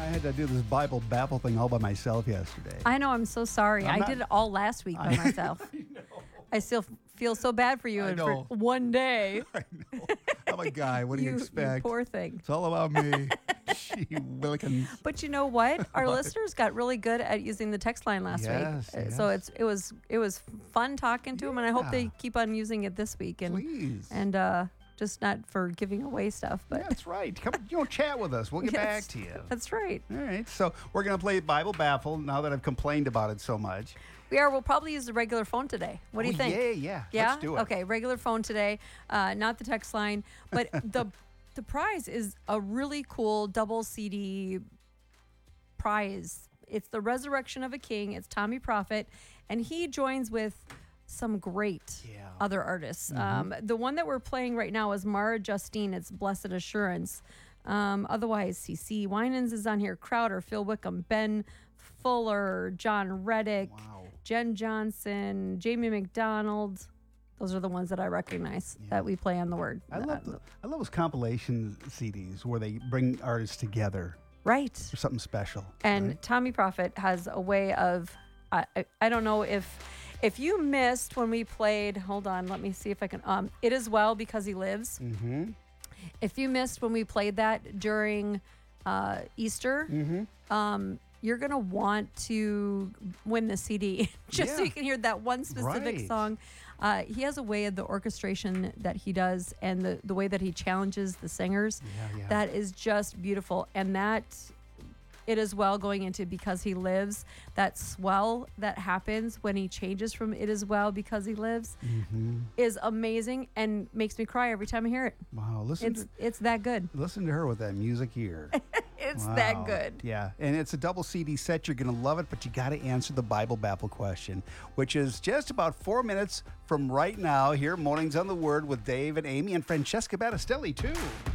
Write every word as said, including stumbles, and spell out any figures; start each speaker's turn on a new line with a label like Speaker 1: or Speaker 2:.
Speaker 1: had to do this Bible babble thing all by myself yesterday.
Speaker 2: I know. I'm so sorry.
Speaker 1: I'm
Speaker 2: I
Speaker 1: not-
Speaker 2: did it all last week by myself.
Speaker 1: I know.
Speaker 2: I still feel so bad for you
Speaker 1: I
Speaker 2: and
Speaker 1: know.
Speaker 2: for one day.
Speaker 1: I know. I'm a guy. What do you,
Speaker 2: You- you
Speaker 1: expect?
Speaker 2: poor thing.
Speaker 1: It's all about me. Gee willikins.
Speaker 2: But you know what? Our
Speaker 1: What?
Speaker 2: listeners got really good at using the text line last
Speaker 1: Yes,
Speaker 2: week. Uh, So
Speaker 1: yes.
Speaker 2: it's it was it was fun talking to them, and I hope they
Speaker 1: Yeah.
Speaker 2: keep on using it this week. And
Speaker 1: Please.
Speaker 2: and uh, just not for giving away stuff, but
Speaker 1: That's right. Come, you know, chat with us. We'll get
Speaker 2: Yes,
Speaker 1: back to you.
Speaker 2: That's right.
Speaker 1: All right. So we're going to play Bible Baffle now that I've complained about it so much.
Speaker 2: We are. We'll probably use the regular phone today. What do
Speaker 1: Oh,
Speaker 2: you think?
Speaker 1: Yeah, yeah.
Speaker 2: Yeah.
Speaker 1: Let's do it.
Speaker 2: Okay. Regular phone today, uh, not the text line. But the the prize is a really cool double C D prize. It's the Resurrection of a King. It's Tommy Prophet, and he joins with some great
Speaker 1: Yeah.
Speaker 2: other artists.
Speaker 1: Mm-hmm.
Speaker 2: Um, the one that we're playing right now is Mara Justine. It's Blessed Assurance. Um, otherwise, C C Winans is on here. Crowder, Phil Wickham, Ben Fuller, John Reddick,
Speaker 1: Wow.
Speaker 2: Jen Johnson, Jamie McDonald. Those are the ones that I recognize that we play on the word.
Speaker 1: I love
Speaker 2: Uh,
Speaker 1: the, I love those compilation C Ds where they bring artists together
Speaker 2: right.
Speaker 1: for something special.
Speaker 2: And
Speaker 1: right?
Speaker 2: Tommy Prophet has a way of, I, I, I don't know if if you missed when we played, hold on, let me see if I can, um, It Is Well Because He Lives.
Speaker 1: Mm-hmm.
Speaker 2: If you missed when we played that during uh, Easter,
Speaker 1: Mm-hmm.
Speaker 2: um, you're going to want to win the C D just so
Speaker 1: Yeah.
Speaker 2: you can hear that one specific
Speaker 1: Right.
Speaker 2: song. Uh, he has a way of the orchestration that he does and the, the way that he challenges the singers
Speaker 1: Yeah, yeah.
Speaker 2: that is just beautiful. And that It Is Well going into Because He Lives, that swell that happens when he changes from It Is Well Because He Lives
Speaker 1: Mm-hmm.
Speaker 2: is amazing and makes me cry every time I hear it.
Speaker 1: Wow. Listen
Speaker 2: It's
Speaker 1: to,
Speaker 2: it's that good.
Speaker 1: listen to her with that music ear.
Speaker 2: It's
Speaker 1: Wow.
Speaker 2: that good.
Speaker 1: Yeah, and it's a double C D set. You're going to love it, but you got to answer the Bible Baffle question, which is just about four minutes from right now here, Mornings on the Word with Dave and Amy and Francesca Battistelli, too.